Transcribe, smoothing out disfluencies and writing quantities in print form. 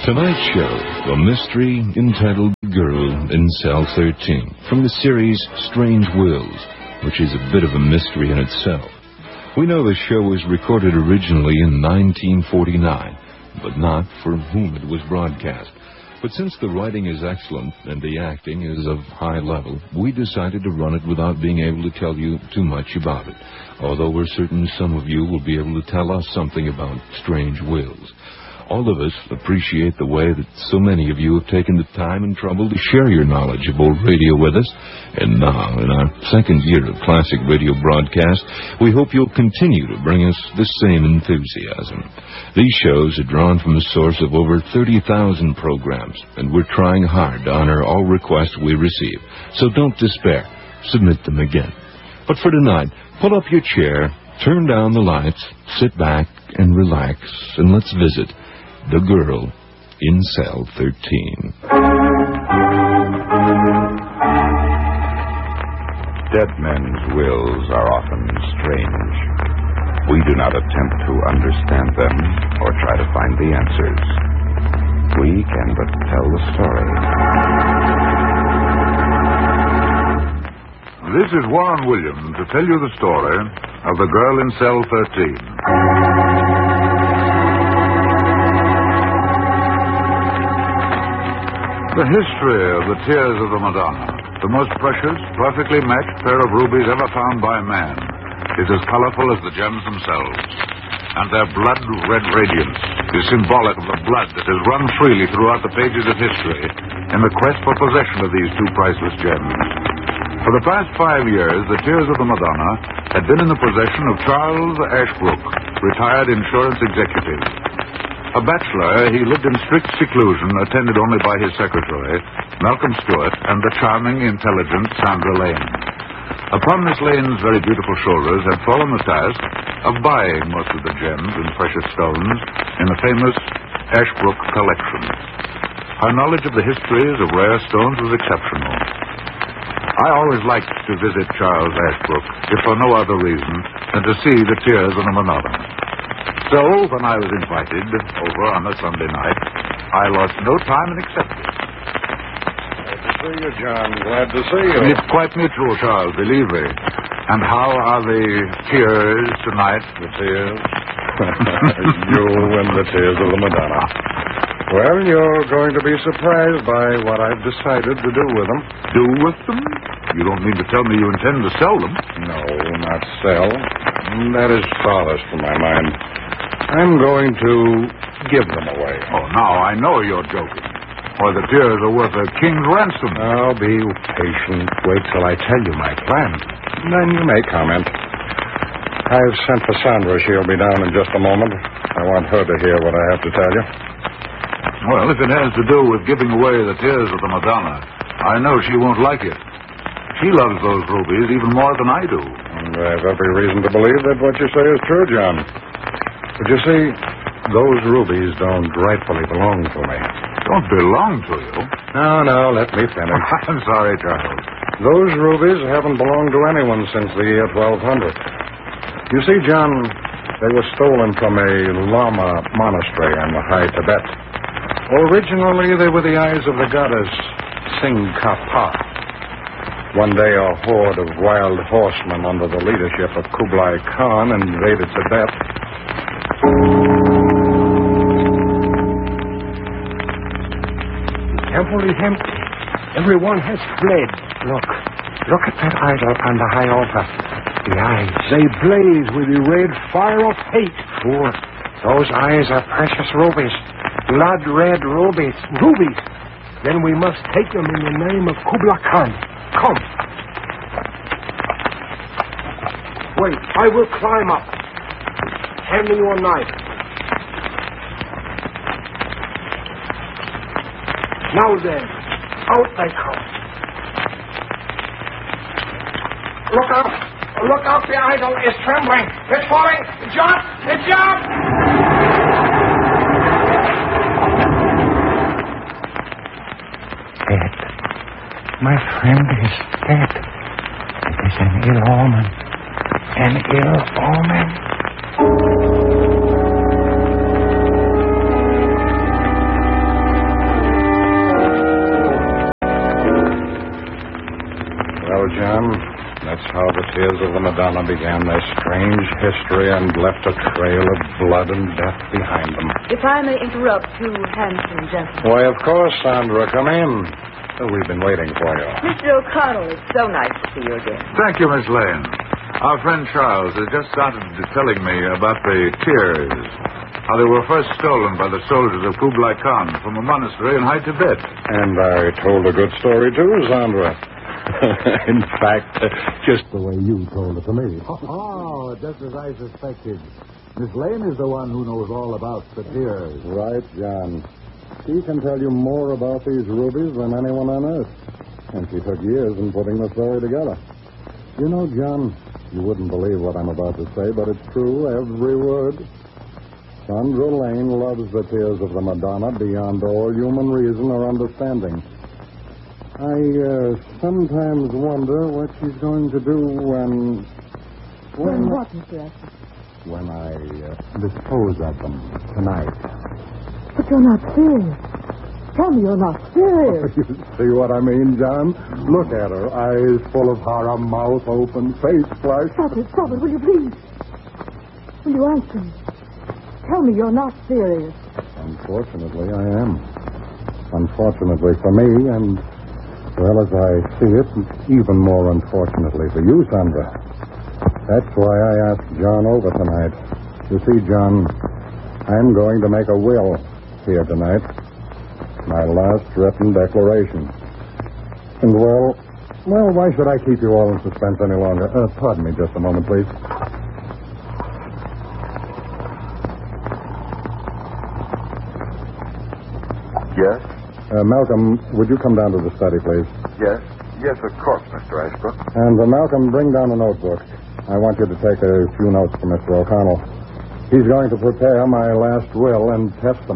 Tonight's show, a mystery entitled Girl in Cell 13, from the series Strange Wills, which is a bit of a mystery in itself. We know the show was recorded originally in 1949, but not for whom it was broadcast. But since the writing is excellent and the acting is of high level, we decided to run it without being able to tell you too much about it, although we're certain some of you will be able to tell us something about Strange Wills. All of us appreciate the way that so many of you have taken the time and trouble to share your knowledge of old radio with us. And now, in our second year of classic radio broadcast, we hope you'll continue to bring us the same enthusiasm. These shows are drawn from a source of over 30,000 programs, and we're trying hard to honor all requests we receive. So don't despair. Submit them again. But for tonight, pull up your chair, turn down the lights, sit back and relax, and let's visit The Girl in Cell 13. Dead men's wills are often strange. We do not attempt to understand them or try to find the answers. We can but tell the story. This is Warren Williams to tell you the story of The Girl in Cell 13. The history of the Tears of the Madonna, the most precious, perfectly matched pair of rubies ever found by man, is as colorful as the gems themselves. And their blood-red radiance is symbolic of the blood that has run freely throughout the pages of history in the quest for possession of these two priceless gems. For the past 5 years, the Tears of the Madonna had been in the possession of Charles Ashbrook, retired insurance executive. A bachelor, he lived in strict seclusion, attended only by his secretary, Malcolm Stewart, and the charming, intelligent Sandra Lane. Upon Miss Lane's very beautiful shoulders had fallen the task of buying most of the gems and precious stones in the famous Ashbrook collection. Her knowledge of the histories of rare stones was exceptional. I always liked to visit Charles Ashbrook, if for no other reason than to see the Tears of the Madonna. So, when I was invited over on a Sunday night, I lost no time in accepting. Glad to see you, John. Glad to see you. It's quite mutual, Charles, believe me. And how are the tears tonight? The tears? You and the Tears of the Madonna. Well, you're going to be surprised by what I've decided to do with them. Do with them? You don't mean to tell me you intend to sell them? No, not sell. That is farthest from my mind. I'm going to give them away. Oh, now I know you're joking. Or the tears are worth a king's ransom. Now, be patient. Wait till I tell you my plan. Then you may comment. I've sent for Sandra. She'll be down in just a moment. I want her to hear what I have to tell you. Well, if it has to do with giving away the Tears of the Madonna, I know she won't like it. She loves those rubies even more than I do. And I've every reason to believe that what you say is true, John. But you see, those rubies don't rightfully belong to me. Don't belong to you? No, let me finish. I'm sorry, Charles. Those rubies haven't belonged to anyone since the year 1200. You see, John, they were stolen from a Lama monastery in the high Tibet. Originally, they were the eyes of the goddess Tsingkhapa. One day, a horde of wild horsemen under the leadership of Kublai Khan invaded Tibet. The temple is empty. Everyone has fled. Look at that idol on the high altar. The eyes, they blaze with the red fire of hate. Fool. Those eyes are precious rubies. Blood-red rubies. Rubies! Then we must take them in the name of Kublai Khan. Come. Wait, I will climb up. Hand me your knife. Now then, out they come. Look out! Look out, the idol is trembling. It's falling. Jump! Jump! Dead. My friend is dead. It is an ill omen. An ill omen. John. That's how the Tears of the Madonna began their strange history and left a trail of blood and death behind them. If I may interrupt two handsome gentlemen. Why, of course, Sandra. Come in. We've been waiting for you. Mr. O'Connell, it's so nice to see you again. Thank you, Miss Lane. Our friend Charles has just started telling me about the tears. How they were first stolen by the soldiers of Kublai Khan from a monastery in High Tibet. And I told a good story, too, Sandra. In fact, just the way you told it to me. Oh, just as I suspected. Miss Lane is the one who knows all about the tears. Right, John. She can tell you more about these rubies than anyone on earth. And she took years in putting the story together. You know, John, you wouldn't believe what I'm about to say, but it's true, every word. Sandra Lane loves the Tears of the Madonna beyond all human reason or understanding. I sometimes wonder what she's going to do when What, Mr. Estes? when I dispose of them tonight. But you're not serious. Tell me you're not serious. You see what I mean, John? Look at her. Eyes full of horror, mouth open, face flushed. Stop it, will you please? Will you answer me? Tell me you're not serious. Unfortunately, I am. Unfortunately for me, and, well, as I see it, even more unfortunately for you, Sandra. That's why I asked John over tonight. You see, John, I'm going to make a will here tonight. My last written declaration. And, well, why should I keep you all in suspense any longer? Pardon me just a moment, please. Yes? Malcolm, would you come down to the study, please? Yes. Yes, of course, Mr. Ashbrook. And, Malcolm, bring down a notebook. I want you to take a few notes from Mr. O'Connell. He's going to prepare my last will and testament.